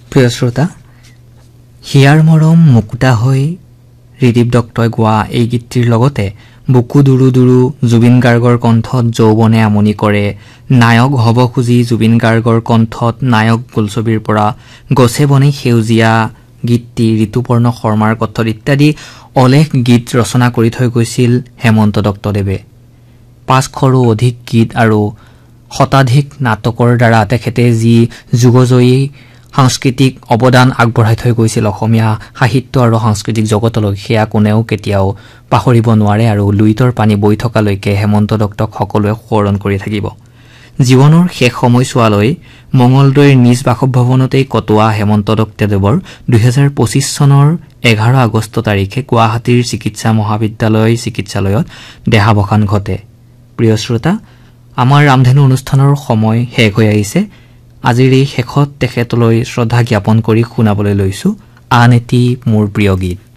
প্ৰিয় শ্ৰোতা, হিয়াৰ মৰম মুকুতা হৈ ৰিদীপ দত্তই গোৱা এই গীতটিৰ লগতে বুকু দুৰু দুৰু জুবিন গাৰ্গৰ কণ্ঠত যৌৱনে আমনি কৰে, নায়ক হ'ব খুজি জুবিন গাৰ্গৰ কণ্ঠত নায়ক বোলছবিৰ পৰা গছে বনে সেউজীয়া গীতটি ঋতুপৰ্ণ শৰ্মাৰ কণ্ঠত ইত্যাদি অলেখ গীত ৰচনা কৰি থৈ গৈছিল হেমন্ত দত্তদেৱে। ৫০০ৰো অধিক গীত আৰু শতাধিক নাটকৰ দ্বাৰা তেখেতে যি যুগজয়ী সাংস্কৃতিক অৱদান আগবঢ়াই থৈ গৈছিল অসমীয়া সাহিত্য আৰু সাংস্কৃতিক জগতলৈ, সেয়া কোনেও কেতিয়াও পাহৰিব নোৱাৰে আৰু লুইতৰ পানী বৈ থকালৈকে হেমন্ত দত্তক সকলোৱে সোঁৱৰণ কৰি থাকিব। জীৱনৰ শেষ সময়ছোৱালৈ মঙলদৈৰ নিজ বাসভৱনতেই কটোৱা হেমন্ত দত্তদেৱৰ ২০২৫ চনৰ ১১ আগষ্ট তাৰিখে গুৱাহাটীৰ চিকিৎসা মহাবিদ্যালয় চিকিৎসালয়ত দেহাৱসান ঘটে। প্ৰিয় শ্ৰোতা, আমাৰ ৰামধেনু অনুষ্ঠানৰ সময় শেষ হৈ আহিছে। আজিৰ এই শেষত তেখেতলৈ শ্ৰদ্ধা জ্ঞাপন কৰি শুনাবলৈ লৈছো আন এটি মোৰ প্ৰিয় গীত।